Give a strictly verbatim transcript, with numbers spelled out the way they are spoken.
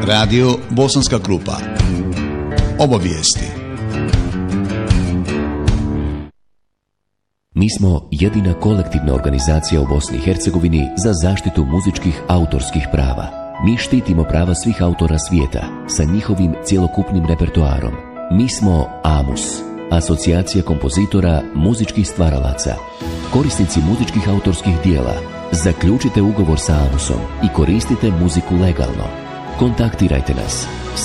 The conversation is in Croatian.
Radio Bosanska Krupa. Obavijesti. Mi smo jedina kolektivna organizacija u Bosni i Hercegovini za zaštitu muzičkih autorskih prava. Mi štitimo prava svih autora svijeta sa njihovim cjelokupnim repertoarom. Mi smo AMUS, Asocijacija kompozitora muzičkih stvaralaca. Korisnici muzičkih autorskih dijela, zaključite ugovor sa AMUSom i koristite muziku legalno. Kontaktirajte nas